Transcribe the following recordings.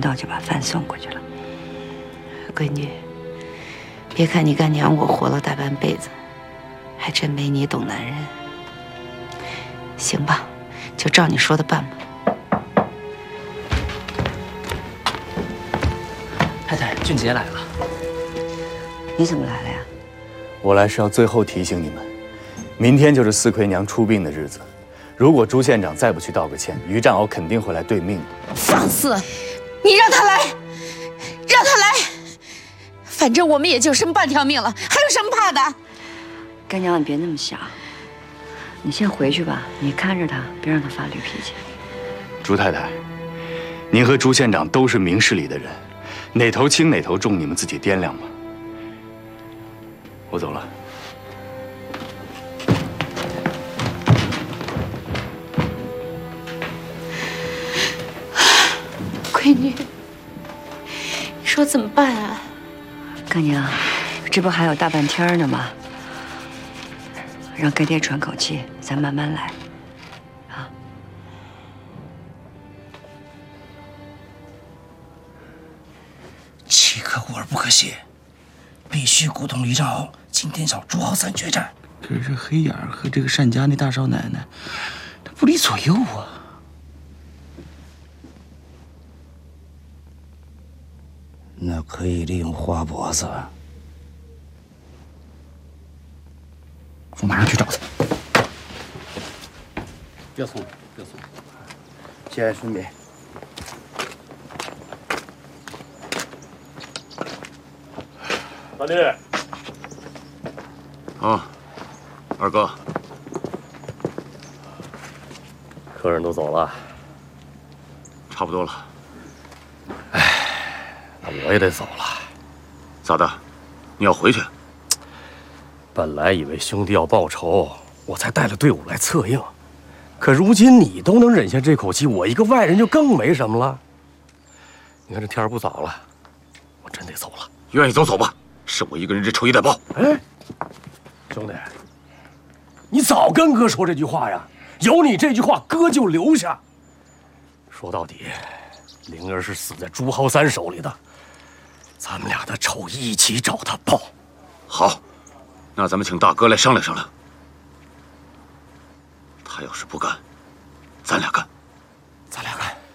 到就把饭送过去了。 闺女，别看你干娘我活了大半辈子，还真没你懂男人。行吧，就照你说的办吧。 太太，俊杰来了。 你怎么来了呀？ 我来是要最后提醒你们，明天就是四魁娘出殡的日子。如果朱县长再不去道个歉，于占鳌肯定会来对命的。 放肆！你让他来，让他来。反正我们也就剩半条命了，还有什么怕的？ 干娘，你别那么想。你先回去吧，你看着他，别让他发驴脾气。 朱太太，您和朱县长都是明事理的人，哪头轻哪头重，你们自己掂量吧。我走了。 闺女，你说怎么办啊？ 干娘，这不还有大半天呢吗？让干爹喘口气，咱慢慢来。啊！ 岂可无而不可写，必须鼓动于占鳌今天找朱豪三决战。 可是黑眼儿和这个单家那大少奶奶，她不离左右啊。 那可以利用花脖子。 我马上去找他。 别送，别送。 节哀顺变。 老弟。 啊，二哥。 客人都走了， 差不多了。 那我也得走了。 咋的？你要回去？ 本来以为兄弟要报仇，我才带了队伍来策应。可如今你都能忍下这口气，我一个外人就更没什么了。你看这天儿不早了，我真得走了。 愿意走走吧，是我一个人这仇一代报。 哎，兄弟，你早跟哥说这句话呀！有你这句话，哥就留下。说到底，灵儿是死在朱豪三手里的，咱们俩的仇一起找他报。 好，那咱们请大哥来商量商量。他要是不干，咱俩干。 咱俩干。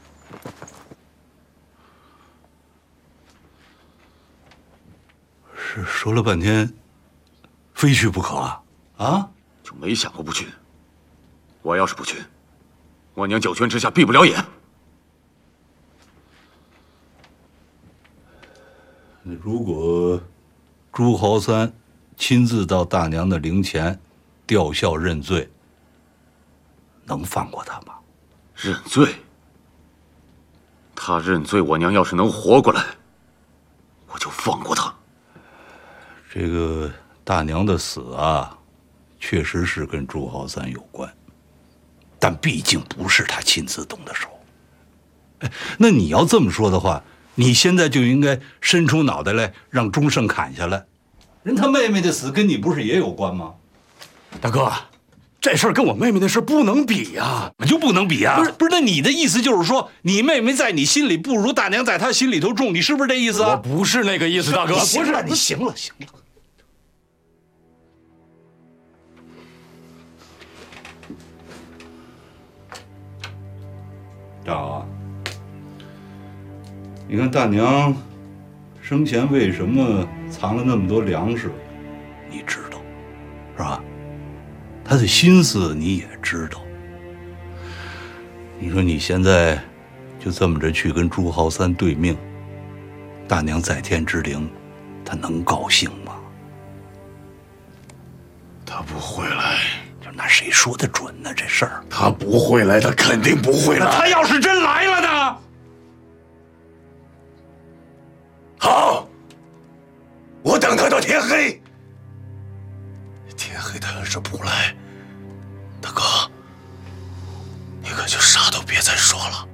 是说了半天，非去不可啊！啊， 就没想过不去。我要是不去，我娘九泉之下闭不了眼。 如果朱豪三亲自到大娘的灵前吊孝认罪，能放过他吗？ 认罪？他认罪，我娘要是能活过来，我就放过他。 这个大娘的死啊，确实是跟朱豪三有关，但毕竟不是他亲自动的手。哎，那你要这么说的话，你现在就应该伸出脑袋来，让钟胜砍下来。人他妹妹的死跟你不是也有关吗？ 大哥，这事儿跟我妹妹的事不能比呀， 就不能比呀？不是，那你的意思就是说，你妹妹在你心里不如大娘在她心里头重，你是不是这意思啊？ 我不是那个意思，大哥，不是。 你行了，行了。大啊，你看大娘生前为什么藏了那么多粮食，你知道，是吧？她的心思你也知道。你说你现在就这么着去跟朱豪三对命，大娘在天之灵，她能高兴吗？ 他不会来。 那谁说的准呢？这事儿他不会来，他肯定不会来。 他要是真来了呢？ 好，我等他到天黑。天黑他要是不来，大哥，你可就啥都别再说了。